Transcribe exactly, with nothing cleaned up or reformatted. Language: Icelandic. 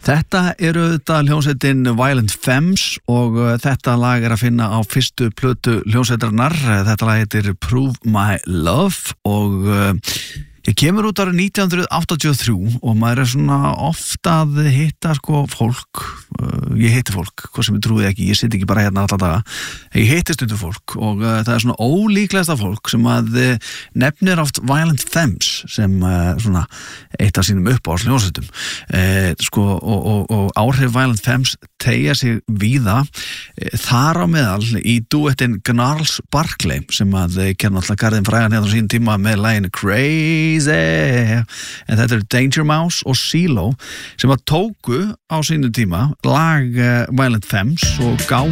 Þetta eru þetta hljómsveitin Violent Femmes og uh, þetta lag er að finna á fyrstu plötu hljómsveitarinnar. Þetta lag heitir Prove My Love og uh, ég kemur út árið nítján hundruð áttatíu og þrjú og maður er svona ofta að hitta sko fólk, uh, ég hitti fólk, hvað sem ég trúi ekki, ég sitt ekki bara hérna alla daga, ég hitti stundu fólk og uh, það er svona ólíklegasta fólk sem að uh, nefnir oft Violent Femmes sem uh, svona eitt af sínum uppáhaldsljónsveitum uh, sko og, og, og áhrif Violent Femmes tegja sig víða, uh, þar á meðal í duettin Gnarls Barkley sem að uh, kenna alltaf garðin frægan hérna á sín tíma með laginu Crazy en þetta eru Danger Mouse og CeeLo sem að tóku á sínu tíma lag uh, Violent Femmes og gáfu